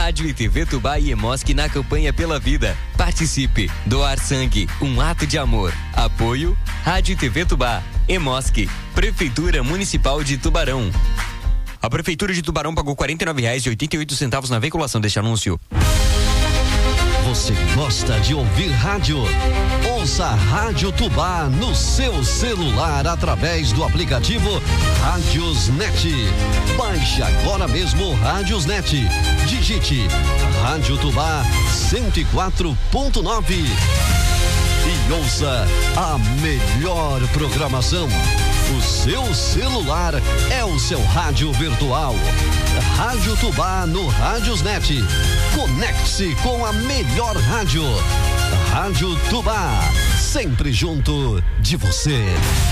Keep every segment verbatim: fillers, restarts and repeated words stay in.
Rádio e T V Tubá e Emosc na campanha Pela Vida. Participe. Doar sangue, um ato de amor. Apoio Rádio e T V Tubá, Emosc, Prefeitura Municipal de Tubarão. A Prefeitura de Tubarão pagou quarenta e nove reais e oitenta e oito centavos na veiculação deste anúncio. Você gosta de ouvir rádio? Ouça a Rádio Tubá no seu celular através do aplicativo Rádiosnet. Baixe agora mesmo o Rádiosnet. Digite Rádio Tubá cento e quatro ponto nove e ouça a melhor programação. O seu celular é o seu rádio virtual. Rádio Tubá no Rádiosnet. Conecte-se com a melhor rádio. Rádio Tubá, sempre junto de você.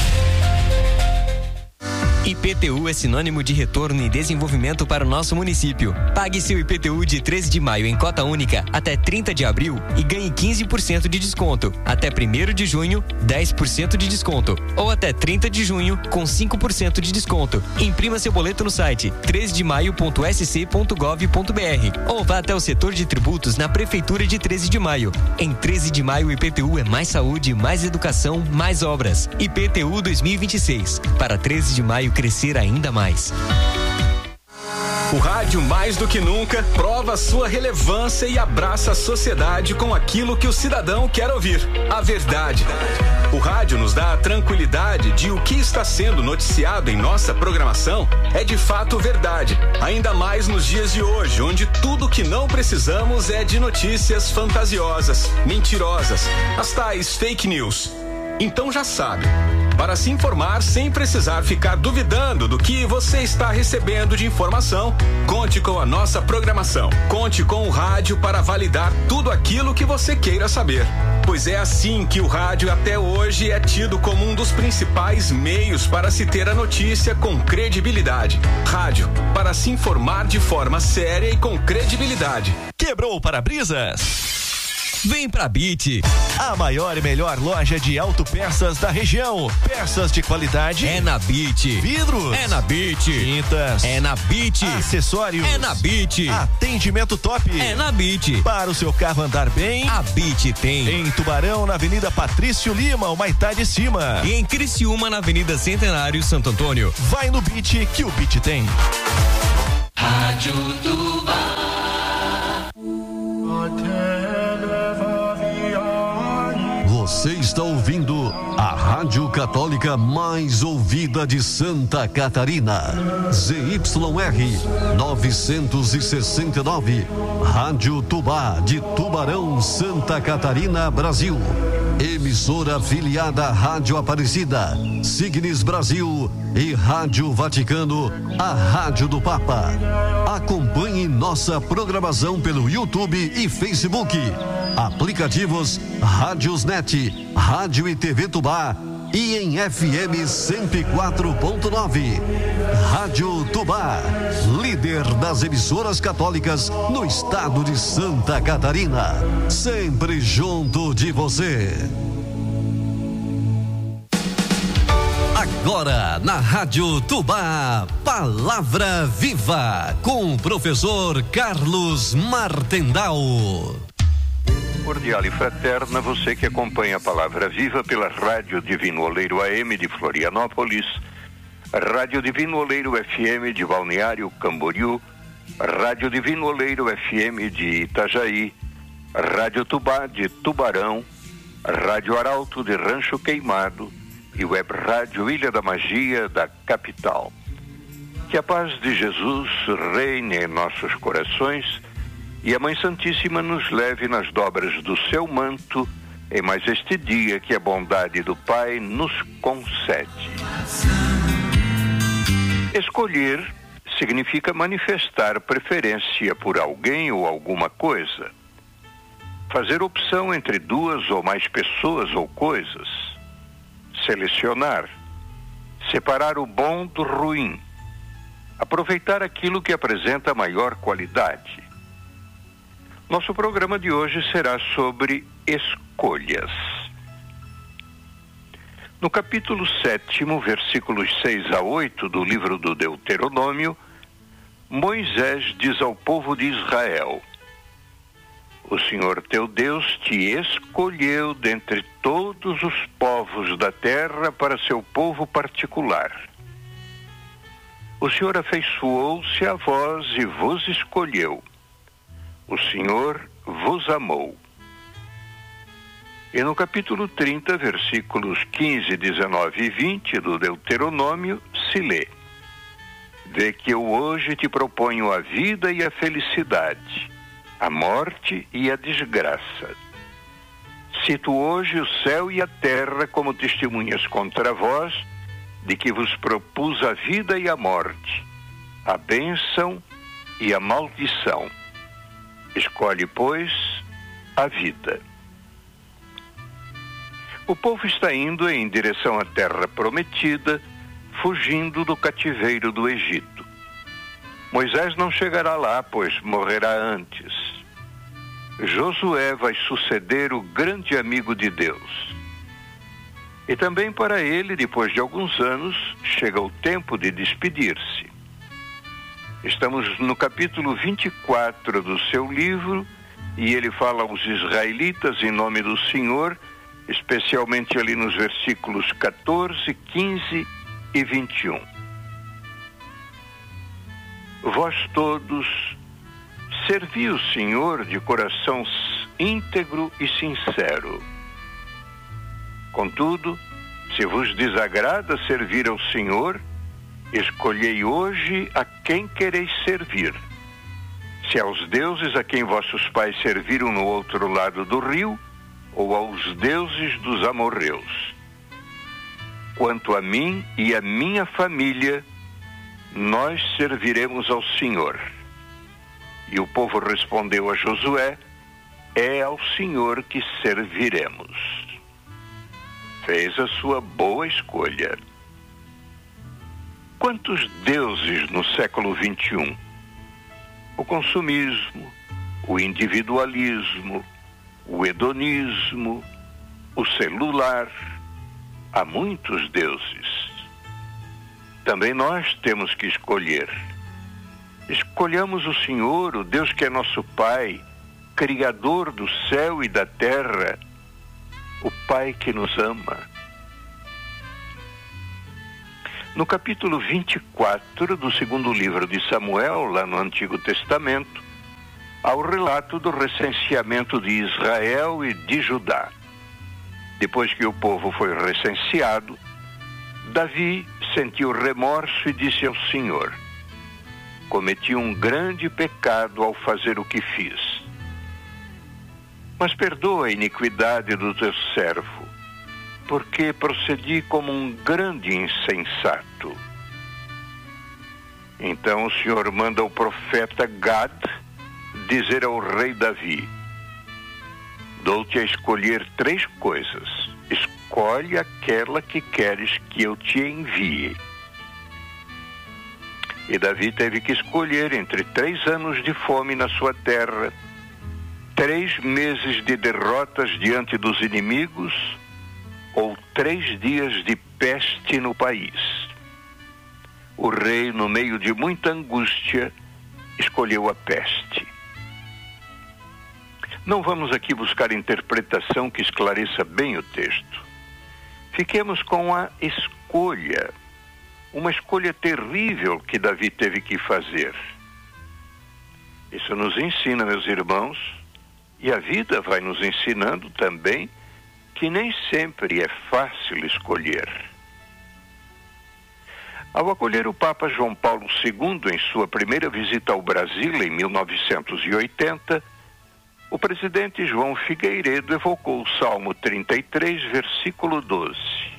I P T U é sinônimo de retorno e desenvolvimento para o nosso município. Pague seu I P T U de treze de maio em cota única até trinta de abril e ganhe quinze por cento de desconto. Até primeiro de junho, dez por cento de desconto. Ou até trinta de junho, com cinco por cento de desconto. Imprima seu boleto no site treze de maio ponto s c ponto gov ponto b r ou vá até o setor de tributos na Prefeitura de treze de maio. Em treze de maio, o I P T U é mais saúde, mais educação, mais obras. I P T U dois mil e vinte e seis. Para treze de maio crescer ainda mais. O rádio, mais do que nunca, prova sua relevância e abraça a sociedade com aquilo que o cidadão quer ouvir: a verdade. O rádio nos dá a tranquilidade de o que está sendo noticiado em nossa programação é de fato verdade. Ainda mais nos dias de hoje, onde tudo que não precisamos é de notícias fantasiosas, mentirosas, as tais fake news. Então já sabe, para se informar sem precisar ficar duvidando do que você está recebendo de informação, conte com a nossa programação. Conte com o rádio para validar tudo aquilo que você queira saber. Pois é assim que o rádio até hoje é tido como um dos principais meios para se ter a notícia com credibilidade. Rádio, para se informar de forma séria e com credibilidade. Quebrou o para-brisas? Vem pra Bit, a maior e melhor loja de autopeças da região. Peças de qualidade é na Bit. Vidros é na Bit. Tintas é na Bit. Acessórios é na Bit. Atendimento top é na Bit. Para o seu carro andar bem, a Bit tem. Em Tubarão, na Avenida Patrício Lima, o Maitá de Cima. E em Criciúma, na Avenida Centenário, Santo Antônio. Vai no Bit que o Bit tem. Rádio Tubá. Você está ouvindo a Rádio Católica mais ouvida de Santa Catarina. Z Y R novecentos e sessenta e nove. Rádio Tubá de Tubarão, Santa Catarina, Brasil. Emissora afiliada à Rádio Aparecida, Signes Brasil e Rádio Vaticano, a Rádio do Papa. Acompanhe nossa programação pelo YouTube e Facebook. Aplicativos Rádiosnet, Rádio e T V Tubá e em F M cento e quatro ponto nove. Rádio Tubá, líder das emissoras católicas no estado de Santa Catarina. Sempre junto de você. Agora na Rádio Tubá, Palavra Viva, com o professor Carlos Martendal. Cordial e fraterna, você que acompanha a Palavra Viva pela Rádio Divino Oleiro A M de Florianópolis, Rádio Divino Oleiro F M de Balneário Camboriú, Rádio Divino Oleiro F M de Itajaí, Rádio Tubá de Tubarão, Rádio Arauto de Rancho Queimado e Web Rádio Ilha da Magia da capital. Que a paz de Jesus reine em nossos corações e a Mãe Santíssima nos leve nas dobras do seu manto em mais este dia que a bondade do Pai nos concede. Escolher significa manifestar preferência por alguém ou alguma coisa. Fazer opção entre duas ou mais pessoas ou coisas. Selecionar. Separar o bom do ruim. Aproveitar aquilo que apresenta maior qualidade. Nosso programa de hoje será sobre escolhas. No capítulo sétimo, versículos seis a oito do livro do Deuteronômio, Moisés diz ao povo de Israel: o Senhor teu Deus te escolheu dentre todos os povos da terra para seu povo particular. O Senhor afeiçoou-se a vós e vos escolheu. O Senhor vos amou. E no capítulo trinta, versículos quinze, dezenove e vinte do Deuteronômio, se lê: vê que eu hoje te proponho a vida e a felicidade, a morte e a desgraça. Cito hoje o céu e a terra como testemunhas contra vós, de que vos propus a vida e a morte, a bênção e a maldição. Escolhe, pois, a vida. O povo está indo em direção à terra prometida, fugindo do cativeiro do Egito. Moisés não chegará lá, pois morrerá antes. Josué vai suceder o grande amigo de Deus. E também para ele, depois de alguns anos, chega o tempo de despedir-se. Estamos no capítulo vinte e quatro do seu livro, e ele fala aos israelitas em nome do Senhor, especialmente ali nos versículos catorze, quinze e vinte e um. Vós todos servi o Senhor de coração íntegro e sincero. Contudo, se vos desagrada servir ao Senhor, escolhei hoje a quem quereis servir. Se aos deuses a quem vossos pais serviram no outro lado do rio, ou aos deuses dos amorreus. Quanto a mim e a minha família, nós serviremos ao Senhor. E o povo respondeu a Josué: é ao Senhor que serviremos. Fez a sua boa escolha. Quantos deuses no século vinte e um? O consumismo, o individualismo, o hedonismo, o celular. Há muitos deuses. Também nós temos que escolher. Escolhamos o Senhor, o Deus que é nosso Pai, Criador do céu e da terra, o Pai que nos ama. No capítulo vinte e quatro do segundo livro de Samuel, lá no Antigo Testamento, há o relato do recenseamento de Israel e de Judá. Depois que o povo foi recenseado, Davi sentiu remorso e disse ao Senhor: cometi um grande pecado ao fazer o que fiz. Mas perdoa a iniquidade do teu servo, porque procedi como um grande insensato. Então o Senhor manda o profeta Gad dizer ao rei Davi: dou-te a escolher três coisas. Escolhe aquela que queres que eu te envie. E Davi teve que escolher entre três anos de fome na sua terra, três meses de derrotas diante dos inimigos, ou três dias de peste no país. O rei, no meio de muita angústia, escolheu a peste. Não vamos aqui buscar interpretação que esclareça bem o texto. Fiquemos com a escolha, uma escolha terrível que Davi teve que fazer. Isso nos ensina, meus irmãos, e a vida vai nos ensinando também, que nem sempre é fácil escolher. Ao acolher o Papa João Paulo segundo em sua primeira visita ao Brasil em mil novecentos e oitenta, o presidente João Figueiredo evocou o Salmo trinta e três, versículo doze.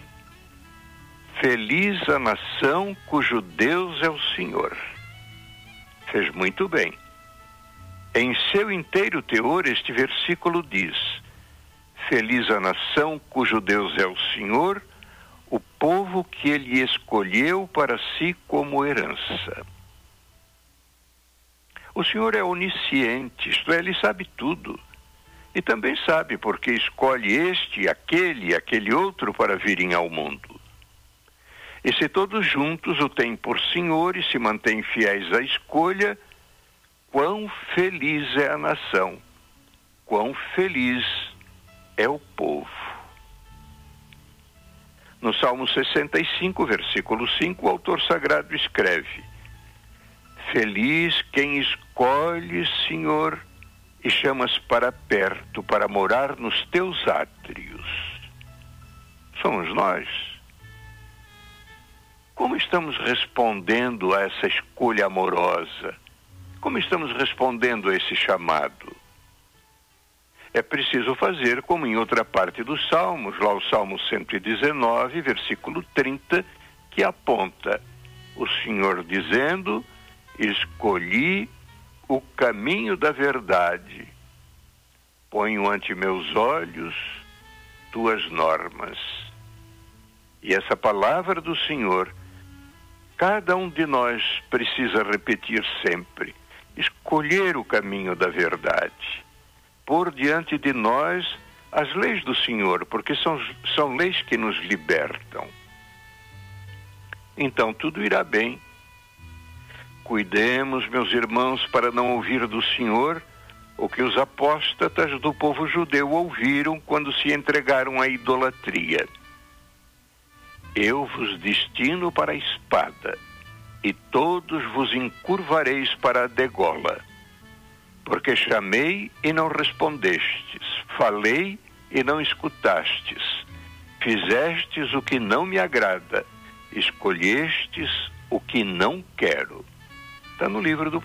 Feliz a nação cujo Deus é o Senhor. Fez muito bem. Em seu inteiro teor, este versículo diz: feliz a nação cujo Deus é o Senhor, o povo que ele escolheu para si como herança. O Senhor é onisciente, isto é, ele sabe tudo. E também sabe porque escolhe este, aquele e aquele outro para virem ao mundo. E se todos juntos o têm por senhor e se mantêm fiéis à escolha, quão feliz é a nação, quão feliz é o povo. No Salmo sessenta e cinco, versículo cinco, o autor sagrado escreve: feliz quem escolhe, Senhor, e chamas para perto, para morar nos teus átrios. Somos nós. Como estamos respondendo a essa escolha amorosa? Como estamos respondendo a esse chamado? É preciso fazer como em outra parte dos Salmos, lá o Salmo cento e dezenove, versículo trinta, que aponta o Senhor dizendo: escolhi o caminho da verdade, ponho ante meus olhos tuas normas. E essa palavra do Senhor, cada um de nós precisa repetir sempre: escolher o caminho da verdade, pôr diante de nós as leis do Senhor, porque são, são leis que nos libertam. Então tudo irá bem. Cuidemos, meus irmãos, para não ouvir do Senhor o que os apóstatas do povo judeu ouviram quando se entregaram à idolatria. Eu vos destino para a espada, e todos vos encurvareis para a degola. Porque chamei e não respondestes, falei e não escutastes, fizestes o que não me agrada, escolhestes o que não quero. Está no livro do